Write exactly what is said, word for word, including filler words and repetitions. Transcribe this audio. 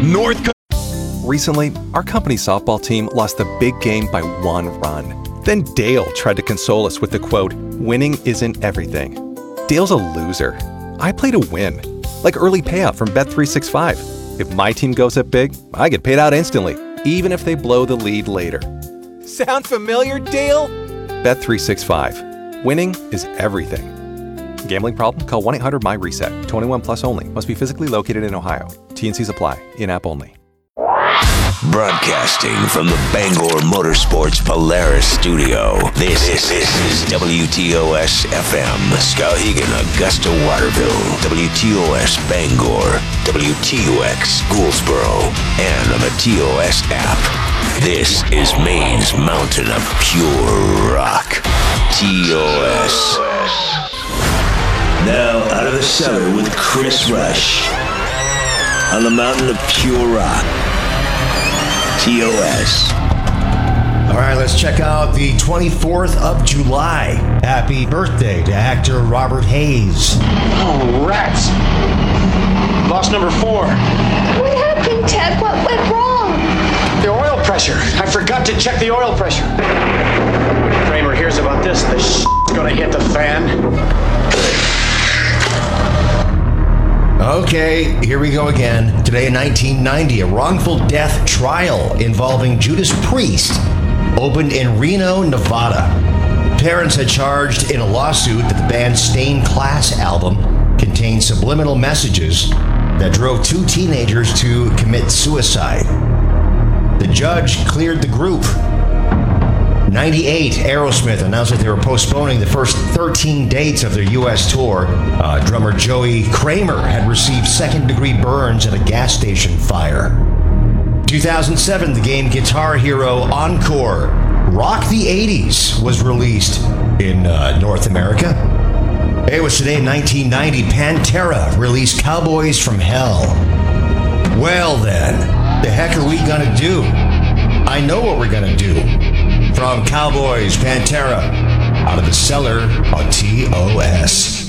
North Co- Recently, our company's softball team lost a big game by one run. Then Dale tried to console us with the quote, "Winning isn't everything." Dale's a loser. I play to win. Like early payout from Bet three sixty-five. If my team goes up big, I get paid out instantly, even if they blow the lead later. Sound familiar, Dale? Bet three sixty-five. Winning is everything. Gambling problem? Call one eight hundred M Y reset. twenty-one plus only. Must be physically located in Ohio. T and Cs apply. In-app only. Broadcasting from the Bangor Motorsports Polaris studio, this, this, this is W T O S F M, Skowhegan, Augusta, Waterville, W T O S Bangor, W T O X Gouldsboro, and on the T O S app. This is Maine's mountain of pure rock, T O S. Now out of the cellar with Chris Rush, on the mountain of pure rock, T O S. All right, let's check out the twenty-fourth of July. Happy birthday to actor Robert Hayes. Oh, rats. Lost number four. What happened, Ted? What went wrong? The oil pressure. I forgot to check the oil pressure. When Kramer hears about this, the shit's gonna hit the fan. Okay, here we go again. Today in nineteen ninety, a wrongful death trial involving Judas Priest opened in Reno, Nevada. Parents had charged in a lawsuit that the band's Stained Class album contained subliminal messages that drove two teenagers to commit suicide. The judge cleared the group. ninety-eight, Aerosmith announced that they were postponing the first thirteen dates of their U S tour. Uh, drummer Joey Kramer had received second-degree burns at a gas station fire. two thousand seven, the game Guitar Hero Encore Rock the eighties was released in uh, North America. It was today in nineteen ninety, Pantera released Cowboys from Hell. Well then, the heck are we gonna do? I know what we're gonna do. From Cowboys, Pantera, out of the cellar on T O S.